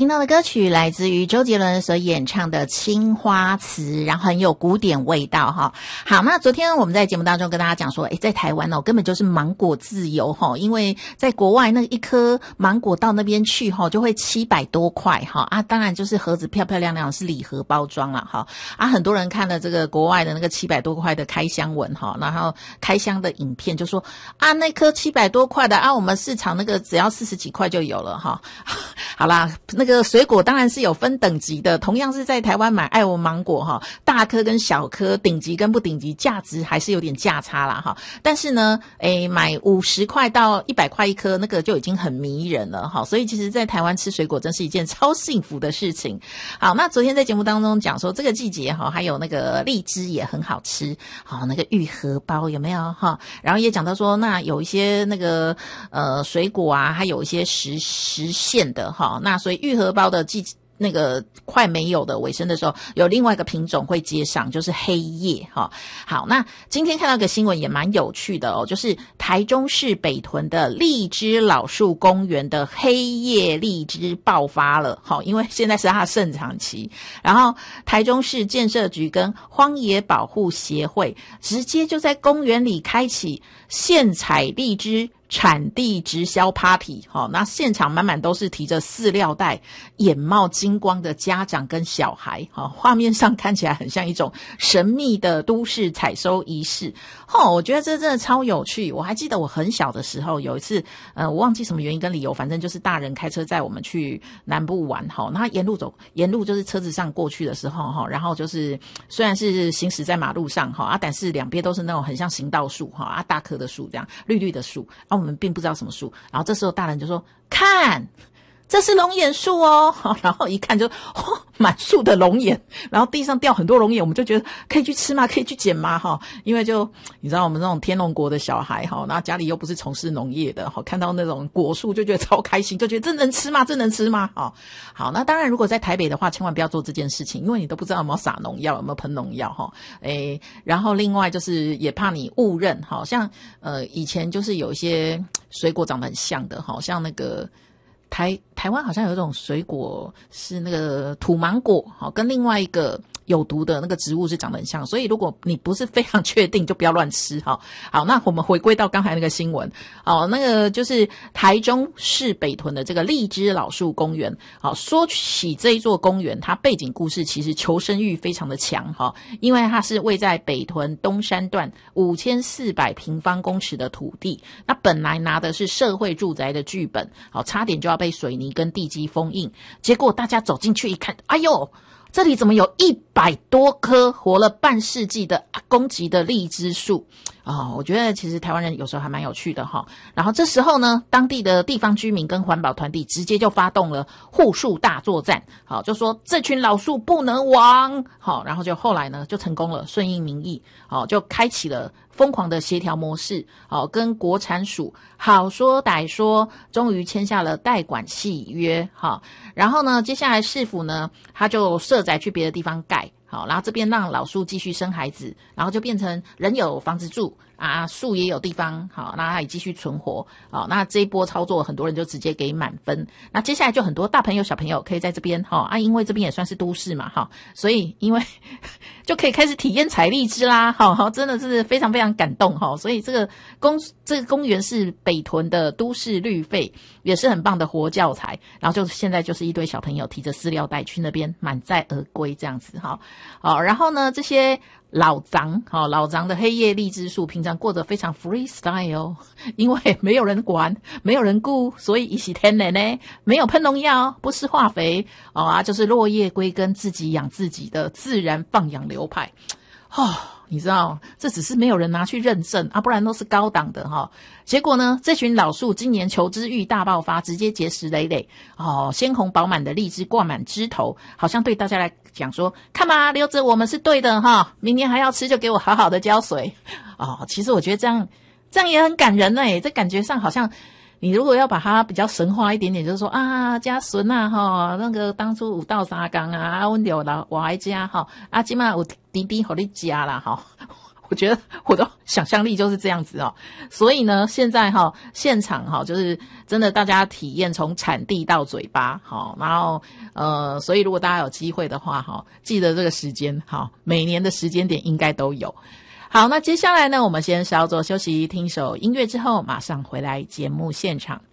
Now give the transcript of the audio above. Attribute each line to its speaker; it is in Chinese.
Speaker 1: 听到的歌曲来自于周杰伦所演唱的《青花瓷》，然后很有古典味道哈。好，那昨天我们在节目当中跟大家讲说，在台湾根本就是芒果自由哈，因为在国外那一颗芒果到那边去哈，就会700多块哈啊，当然就是盒子漂漂亮亮是礼盒包装啦哈啊，很多人看了这个国外的那个700多块的开箱文哈，然后开箱的影片就说啊，那颗700多块的啊，我们市场那个只要40几块就有了哈。好啦，那个水果当然是有分等级的，同样是在台湾买爱文芒果哈，大颗跟小颗，顶级跟不顶级，价值还是有点价差啦哈。但是呢，买50块到100块一颗，那个就已经很迷人了哈。所以其实在台湾吃水果真是一件超幸福的事情。好，那昨天在节目当中讲说这个季节哈，还有那个荔枝也很好吃，好，那个玉荷包有没有哈？然后也讲到说，那有一些那个水果啊，还有一些实现的哈。那所以玉荷包的那个快没有的尾声的时候，有另外一个品种会接上，就是黑叶哈。好，那今天看到一个新闻也蛮有趣的哦，就是台中市北屯的荔枝老树公园的黑叶荔枝爆发了，好，因为现在是它的盛产期，然后台中市建设局跟荒野保护协会直接就在公园里开启现采荔枝产地直销 party， 那现场满满都是提着饲料袋眼冒金光的家长跟小孩，画面上看起来很像一种神秘的都市采收仪式。我觉得这真的超有趣。我还记得我很小的时候有一次我忘记什么原因跟理由，反正就是大人开车载我们去南部玩，那沿路就是车子上过去的时候，然后就是虽然是行驶在马路上但是两边都是那种很像行道树大棵的树，这样绿绿的树我们并不知道什么树，然后这时候大人就说看这是龙眼树哦，然后一看就满树的龙眼，然后地上掉很多龙眼，我们就觉得可以去吃吗？可以去捡吗？因为就你知道我们那种天龙国的小孩然后家里又不是从事农业的看到那种果树就觉得超开心，就觉得这能吃吗？这能吃吗？好，那当然如果在台北的话千万不要做这件事情，因为你都不知道有没有撒农药，有没有喷农药然后另外就是也怕你误认，像以前就是有一些水果长得很像的，像那个台湾好像有一种水果是那个土芒果，跟另外一个有毒的那个植物是长得很像，所以如果你不是非常确定就不要乱吃。好，那我们回归到刚才那个新闻，那个就是台中市北屯的这个荔枝老树公园。说起这一座公园，它背景故事其实求生欲非常的强，因为它是位在北屯东山段5400平方公尺的土地，那本来拿的是社会住宅的剧本，差点就要被水泥跟地基封印，结果大家走进去一看，哎呦，这里怎么有100多棵活了半世纪的阿公级的荔枝树我觉得其实台湾人有时候还蛮有趣的然后这时候呢，当地的地方居民跟环保团体直接就发动了护树大作战，就说这群老树不能亡，然后就后来呢就成功了，顺应民意，就开启了疯狂的协调模式，跟国产署好说歹说，终于签下了代管契约，然后呢，接下来市府呢，他就设宅去别的地方盖，然后这边让老树继续生孩子，然后就变成人有房子住树也有地方，那它也继续存活，那这一波操作很多人就直接给满分。那接下来就很多大朋友小朋友可以在这边因为这边也算是都市嘛所以因为就可以开始体验采荔枝啦，真的是非常非常感动所以这个公园是北屯的都市绿肺，也是很棒的活教材。然后就现在就是一堆小朋友提着饲料袋去那边满载而归这样子然后呢，这些老长的黑叶荔枝树平常过得非常 freestyle 因为没有人管，没有人顾，所以一起天然呢，没有喷农药，不施化肥就是落叶归根，自己养自己的自然放养流派你知道这只是没有人拿去认证不然都是高档的结果呢，这群老树今年求知欲大爆发，直接结实累累鲜红饱满的荔枝挂满枝头，好像对大家来讲说，看嘛，留着我们是对的明年还要吃就给我好好的浇水其实我觉得这样也很感人这感觉上好像你如果要把它比较神化一点点，就是说家孙那个当初有斗相共我们就我爱家现在有弟弟给你吃啦我觉得我的想象力就是这样子哦。所以呢，现在现场就是真的大家体验从产地到嘴巴然后所以如果大家有机会的话记得这个时间每年的时间点应该都有。好，那接下来呢，我们先稍作休息，听首音乐之后马上回来节目现场。